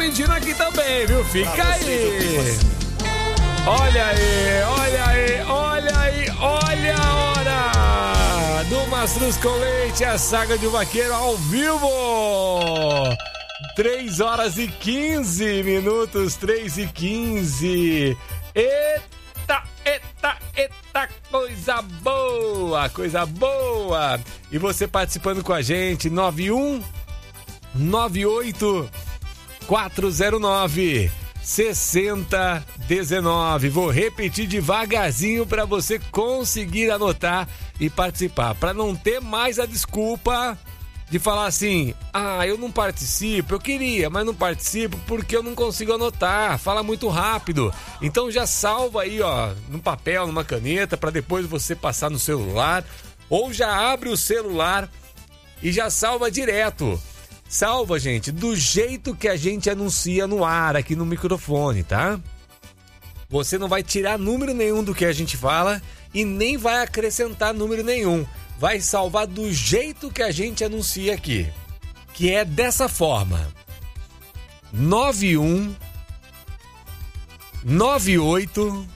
pedindo aqui também, viu? Fica aí. Olha aí, olha aí, olha aí, olha a hora do Mastruz com Leite, a saga de um vaqueiro ao vivo. 3h15, 3h15. Eita, eita, eita, coisa boa, coisa boa. E você participando com a gente, 9198-409-6019. Vou repetir devagarzinho para você conseguir anotar e participar, para não ter mais a desculpa de falar assim: ah, eu não participo, eu queria, mas não participo porque eu não consigo anotar, fala muito rápido. Então já salva aí, ó, num papel, numa caneta, para depois você passar no celular, ou já abre o celular e já salva direto. Salva, gente, do jeito que a gente anuncia no ar, aqui no microfone, tá? Você não vai tirar número nenhum do que a gente fala e nem vai acrescentar número nenhum. Vai salvar do jeito que a gente anuncia aqui, que é dessa forma: 9198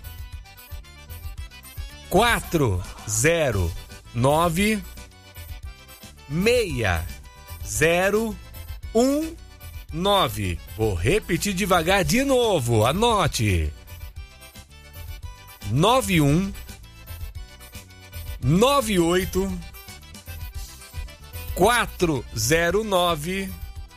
409 6019. Vou repetir devagar de novo, anote: 9198 409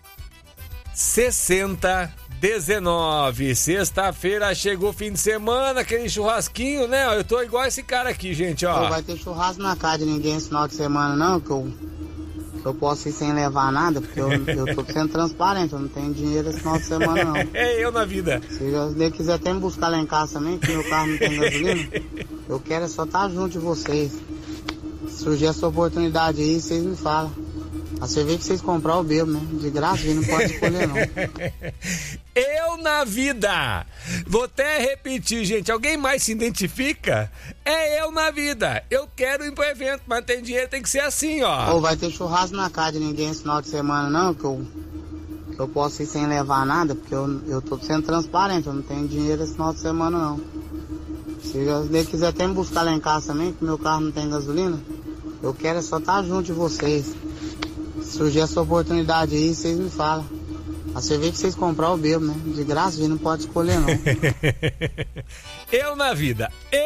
6019. Sexta-feira chegou, fim de semana, aquele churrasquinho, né? Eu tô igual esse cara aqui, gente, ó. Não vai ter churrasco na casa de ninguém esse final de semana, não, que eu posso ir sem levar nada, porque eu tô sendo transparente, eu não tenho dinheiro esse final de semana, não. É eu na vida. Se você quiser até me buscar lá em casa também, que meu carro não tem gasolina, eu quero é só estar junto de vocês. Se surgir essa oportunidade aí, vocês me falam. A cerveja que vocês comprar, eu bebo, né? De graça, não pode escolher, não. Eu na vida. Vou até repetir, gente. Alguém mais se identifica? É eu na vida. Eu quero ir pro evento, mas tem dinheiro, tem que ser assim, ó. Ou vai ter churrasco na casa de ninguém esse final de semana, não, que eu posso ir sem levar nada, porque eu tô sendo transparente, eu não tenho dinheiro esse final de semana, não. Se você quiser até me buscar lá em casa também, que meu carro não tem gasolina, eu quero é só estar junto de vocês. Se surgir essa oportunidade aí, vocês me falam. A cerveja que vocês comprar, eu bebo, né? De graça, não pode escolher, não. Eu na vida.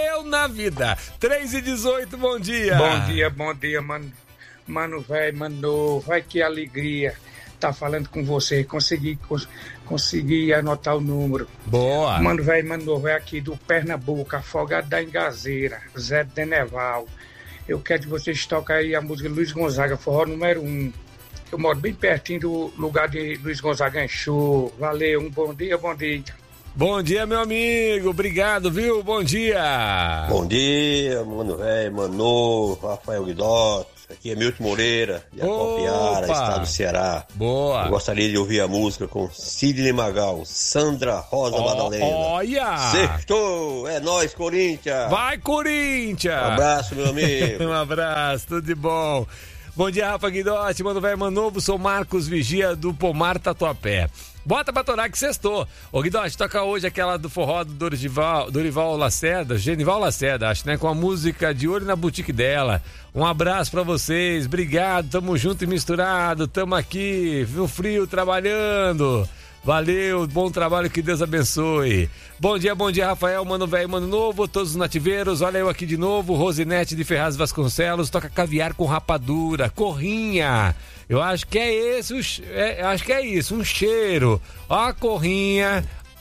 3h18, bom dia. Bom dia, mano. Mano, velho, mano, vai que alegria tá falando com você. Consegui anotar o número. Boa. Mano, velho, aqui do Pernambuco, Afogado da Engazeira, Zé Deneval. Eu quero que vocês toquem aí a música Luiz Gonzaga, forró número 1. Eu moro bem pertinho do lugar de Luiz Gonzaga em show. Valeu, um bom dia, bom dia. Bom dia, meu amigo. Obrigado, viu? Bom dia. Bom dia, mano velho, Mano, Rafael Guidotti. Aqui é Milton Moreira, de Acopiara, estado do Ceará. Boa. Eu gostaria de ouvir a música com Sidney Magal, Sandra Rosa Madalena. Olha! Sextou! É nóis, Corinthians! Vai, Corinthians! Um abraço, meu amigo. Um abraço, tudo de bom. Bom dia, Rafa Guidotti, mano velho, mano novo, sou Marcos Vigia do Pomar Tatuapé. Bota pra torar que sextou. Ô Guidotti, toca hoje aquela do forró do Dorival Lacerda, Genival Lacerda, acho, né? Com a música De Olho na Boutique dela. Um abraço pra vocês, obrigado, tamo junto e misturado, tamo aqui, no frio, trabalhando. Valeu, bom trabalho, que Deus abençoe. Bom dia, Rafael, mano velho, mano novo, todos os nativeiros, olha eu aqui de novo, Rosinete de Ferraz Vasconcelos, toca caviar com rapadura, corrinha. Eu acho que é esse, acho que é isso, um cheiro. Ó a corrinha,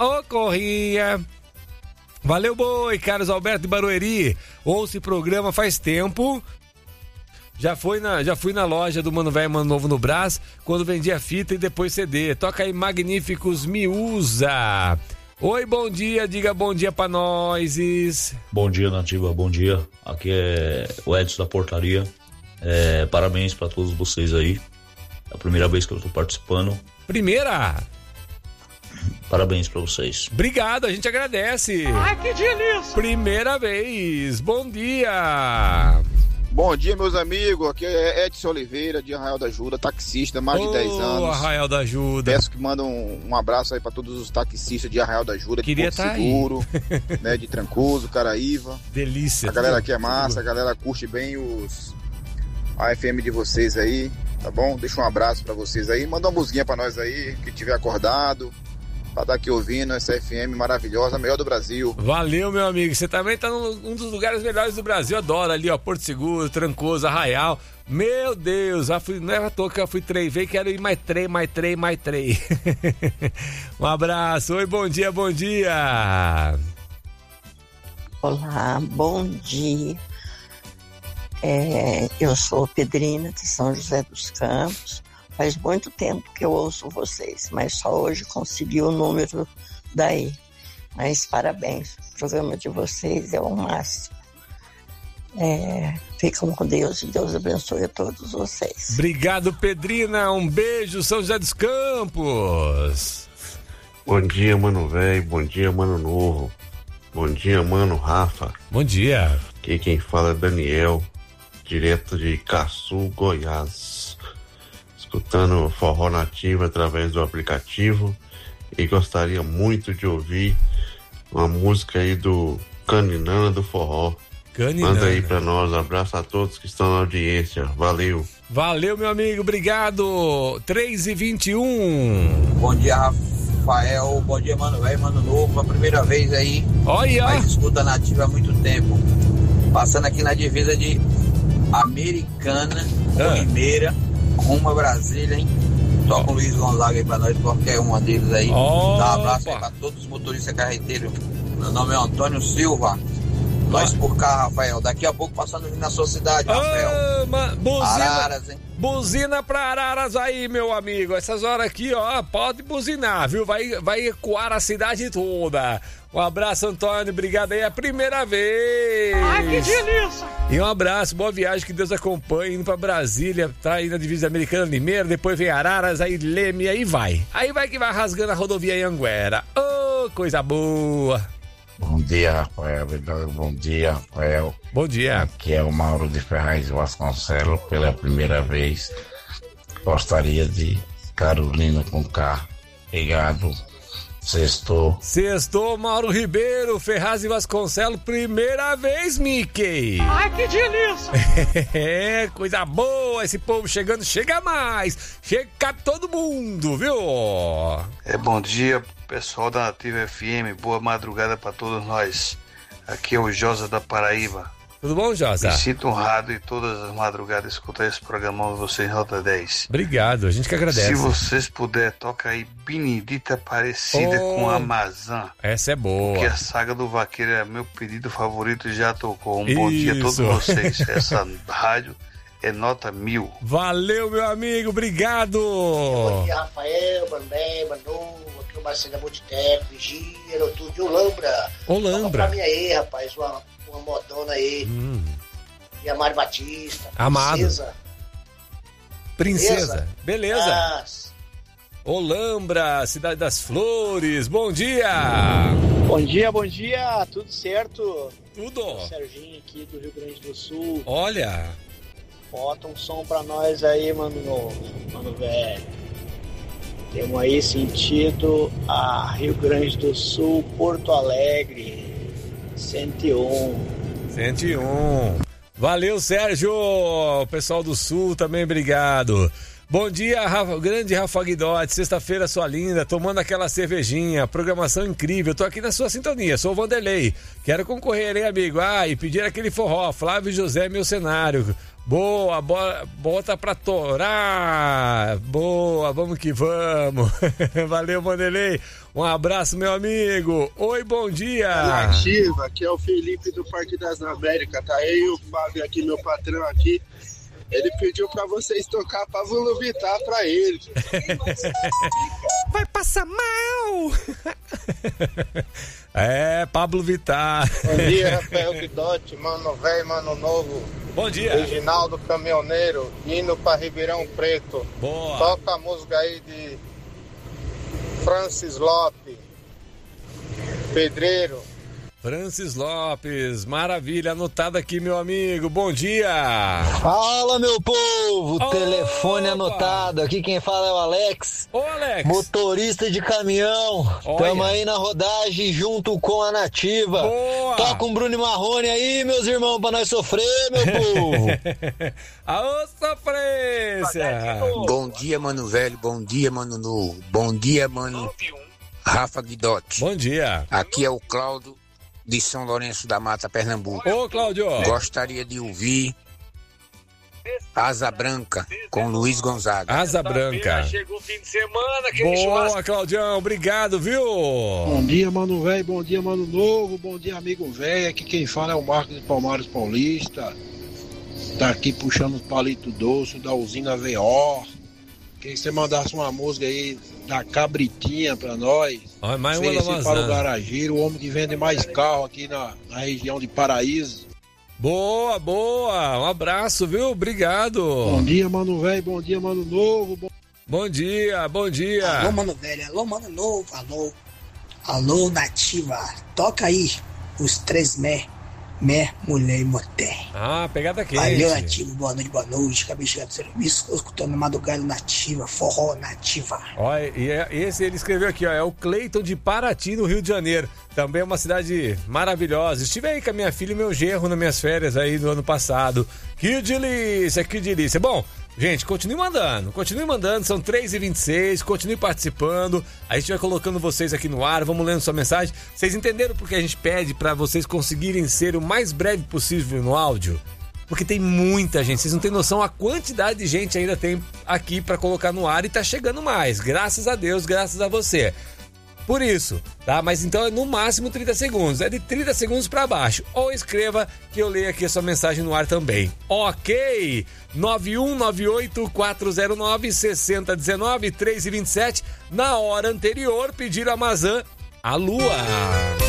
Valeu, boi, Carlos Alberto de Barueri. Ouça o programa faz tempo. Já fui na loja do Mano Velho Mano Novo no Brás, quando vendia fita e depois CD. Toca aí Magníficos Me Usa. Oi, bom dia, diga bom dia pra nós. Bom dia, Nativa, bom dia. Aqui é o Edson da Portaria. Parabéns pra todos vocês aí. É a primeira vez que eu tô participando. Primeira? Parabéns pra vocês. Obrigado, a gente agradece. Ai, que delícia! Primeira vez, bom dia. Bom dia, meus amigos. Aqui é Edson Oliveira, de Arraial da Ajuda, taxista, mais de 10 anos. Arraial da Ajuda. Peço que mandem um abraço aí para todos os taxistas de Arraial da Ajuda, de Queria Porto Seguro, né, de Trancoso, Caraíva. Delícia. A galera aqui é massa, a galera curte bem a FM de vocês aí, tá bom? Deixa um abraço para vocês aí. Manda uma musiquinha para nós aí, que tiver acordado. Pra estar aqui ouvindo essa FM maravilhosa, a melhor do Brasil. Valeu, meu amigo. Você também tá num dos lugares melhores do Brasil. Adoro ali, ó, Porto Seguro, Trancoso, Arraial. Meu Deus, já fui, não é à toa que eu fui 3 vezes, quero ir mais 3. Um abraço. Oi, bom dia, bom dia. Olá, bom dia. Eu sou Pedrina de São José dos Campos. Faz muito tempo que eu ouço vocês, mas só hoje consegui o número daí. Mas parabéns, o programa de vocês é o máximo. Ficam com Deus e Deus abençoe a todos vocês. Obrigado, Pedrina. Um beijo, São José dos Campos. Bom dia, mano velho. Bom dia, mano novo. Bom dia, mano Rafa. Bom dia. Aqui quem fala é Daniel, direto de Caçu, Goiás. Escutando Forró Nativo através do aplicativo e gostaria muito de ouvir uma música aí do Caninana do Forró. Caninana. Manda aí pra nós, abraço a todos que estão na audiência, valeu. Valeu, meu amigo, obrigado. 3h21. Bom dia, Rafael, bom dia, mano velho, mano novo, a primeira vez aí. Olha! Mas escuta Nativa há muito tempo. Passando aqui na divisa de Americana, Limeira, rumo a Brasília, hein? Toca o Luiz Gonzaga aí pra nós, qualquer uma deles aí. Dá um abraço aí pra todos os motoristas carreteiros. Meu nome é Antônio Silva. Nós por cá, Rafael. Daqui a pouco passando na sua cidade, Rafael. Araras, hein? Buzina pra Araras aí, meu amigo. Essas horas aqui, ó, pode buzinar, viu? Vai ecoar a cidade toda. Um abraço, Antônio. Obrigado aí. É a primeira vez. Ai, que delícia! E um abraço, boa viagem, que Deus acompanhe. Indo pra Brasília, tá aí na divisa Americana, Limeira, depois vem Araras, aí Leme, aí vai. Aí vai que vai rasgando a rodovia Anhanguera. Ô, coisa boa. Bom dia, Rafael. Bom dia, Rafael. Bom dia. Aqui é o Mauro de Ferraz Vasconcelos. Pela primeira vez, gostaria de Carolina com K. Obrigado. Sextou, Mauro Ribeiro, Ferraz e Vasconcelos, primeira vez, Mickey. Ai, que delícia. Coisa boa, esse povo chegando, chega mais, chega todo mundo, viu? Bom dia, pessoal da Nativa FM, boa madrugada pra todos nós. Aqui é o Josa da Paraíba. Tudo bom, Josa? Me sinto honrado e todas as madrugadas escutar esse programa de vocês, Nota 10. Obrigado, a gente que agradece. Se vocês puderem, toca aí Benedita Parecida com Amazon. Essa é boa. Porque a saga do Vaqueiro é meu pedido favorito e já tocou. Bom dia a todos vocês. Essa rádio é nota 1000. Valeu, meu amigo, obrigado. Bom dia, Rafael, Bandé, Manu, aqui o Marcelo da Boteco, Vigia, tudo de Olambra. Toca pra mim aí, rapaz, uma modona aí. E a Mário Batista. Amado. Princesa. Beleza. Olambra, Cidade das Flores. Bom dia. Bom dia. Tudo certo? Tudo. O Serginho aqui do Rio Grande do Sul. Olha. Bota um som pra nós aí, mano velho. Temos aí sentido a Rio Grande do Sul, Porto Alegre. 101. Valeu, Sérgio. O pessoal do Sul também, obrigado. Bom dia, grande Rafa Guidotti. Sexta-feira, sua linda, tomando aquela cervejinha. Programação incrível. Tô aqui na sua sintonia. Sou o Vanderlei. Quero concorrer, hein, amigo? E pedir aquele forró. Flávio José, meu cenário. Boa, bota pra torar. Boa, vamos que vamos. Valeu, Vanderlei. Um abraço, meu amigo. Oi, bom dia. Nativa, aqui é o Felipe do Parque das Américas. Tá aí o Fábio aqui, meu patrão aqui. Ele pediu pra vocês tocar Pablo Vittar pra ele. Vai passar mal. Pablo Vittar. Bom dia, Rafael Guidotti, mano velho, mano novo. Bom dia. Reginaldo Caminhoneiro, indo pra Ribeirão Preto. Boa. Toca a música aí de Francis Lopes, Pedreiro. Francis Lopes, maravilha, anotado aqui, meu amigo, bom dia! Fala, meu povo, telefone anotado, aqui quem fala é o Alex. Ô, Alex! Motorista de caminhão, tamo aí na rodagem junto com a Nativa. Boa! Toca um Bruno Marrone aí, meus irmãos, pra nós sofrer, meu povo! Aô, sofrência! Bom dia, mano velho, bom dia, mano novo, bom dia, mano Rafa Guidotti. Bom dia! Aqui é o Cláudio de São Lourenço da Mata, Pernambuco. Ô, Cláudio! Gostaria de ouvir Asa Branca com Luiz Gonzaga. Asa Branca. Chegou o fim de semana, boa, Claudião, obrigado, viu? Bom dia, mano velho, bom dia, mano novo, bom dia, amigo velho. Aqui quem fala é o Marcos de Palmares Paulista. Tá aqui puxando os palitos doces da usina VO. Queria que você mandasse uma música aí da Cabritinha pra nós. Mais uma da para o Garageiro, o homem que vende mais carro aqui na região de Paraíso. Boa, boa. Um abraço, viu? Obrigado. Bom dia, mano velho. Bom dia, mano novo. Bom dia, bom dia. Alô, mano velho. Alô, mano novo. Alô. Alô, Nativa. Toca aí os 3 mulher e moté. Pegada quente. Valeu, Nativa. Boa noite. Acabei de chegar do serviço, escutando a madrugada Nativa, forró Nativa. Olha, e esse ele escreveu aqui, ó, é o Cleiton de Paraty, no Rio de Janeiro. Também é uma cidade maravilhosa. Estive aí com a minha filha e meu genro nas minhas férias aí do ano passado. Que delícia, que delícia. Bom, gente, continue mandando, são 3h26, continue participando, a gente vai colocando vocês aqui no ar, vamos lendo sua mensagem. Vocês entenderam porque a gente pede pra vocês conseguirem ser o mais breve possível no áudio? Porque tem muita gente, vocês não têm noção a quantidade de gente ainda tem aqui pra colocar no ar e tá chegando mais, graças a Deus, graças a você. Por isso, tá? Mas então é no máximo 30 segundos. É de 30 segundos pra baixo. Ou escreva que eu leio aqui a sua mensagem no ar também. Ok? 9198-409-6019, 3h27. Na hora anterior, pedir a Mazan a Lua.